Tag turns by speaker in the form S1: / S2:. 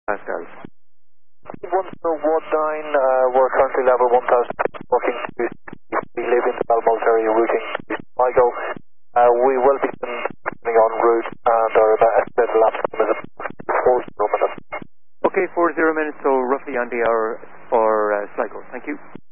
S1: Pascals.
S2: 1019, we're currently level 1000, walking to leaving the Balmoral area, routing to Sligo. We will be continuing en route, and our estimated lap time is about 40 minutes.
S1: Okay, 40 minutes, so roughly on the hour for Sligo. Thank you.